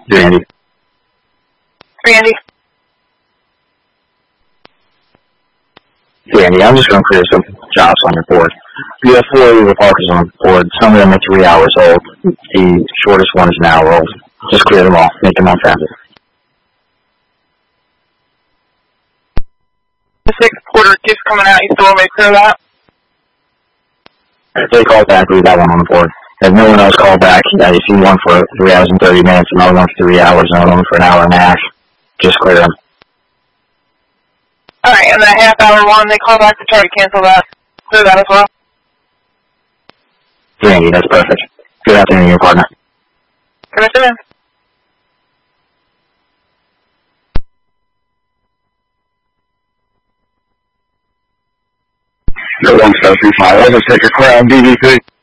Randy. Randy. Randy, I'm just going to clear some jobs on your board. You have 4 illegal parkers on the board. Some of them are 3 hours old. The shortest one is an hour old. Just clear them all. Make them on transit. The 6th quarter keeps coming out. You still want me to clear that? If they call back, leave that one on the board. If no one else called back, you see one for 3 hours and 30 minutes, another one for 3 hours, another one for an hour and a half. Just clear them. Alright, and that half-hour one, they call back to try to cancel that. Clear that as well. Randy, that's perfect. Good afternoon, your partner. Good afternoon. Go 175. I'll just take a Crown DVP.